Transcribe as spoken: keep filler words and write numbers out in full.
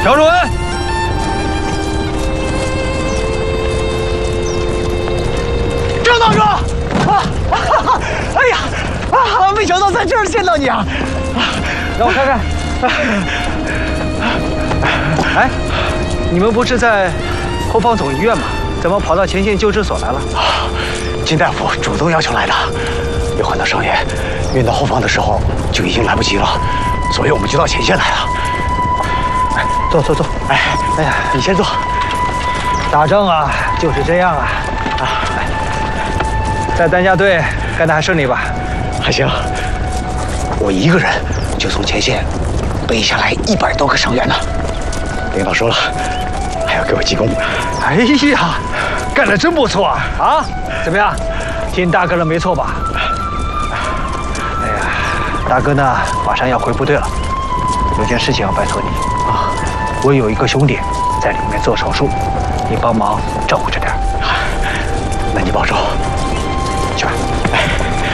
朴主任， 郑大哥！啊！哎呀！啊！没想到在这儿见到你啊！ 让我看看。哎，你们不是在后方总医院吗？怎么跑到前线救治所来了？ 啊，金大夫主动要求来的。有很多伤员运到后方的时候就已经来不及了，所以我们就到前线来了。 哎，坐坐坐。 哎，哎呀，你先坐。 打仗啊，就是这样啊。啊，在担架队干得还顺利吧？ 还行。我一个人就从前线背下来一百多个伤员呢。领导说了，还要给我记功。 哎呀，干得真不错啊！啊，怎么样？听大哥的没错吧？哎呀，大哥呢，马上要回部队了，有件事情要拜托你啊。我有一个兄弟在里面做手术，你帮忙照顾着点。 那你保重。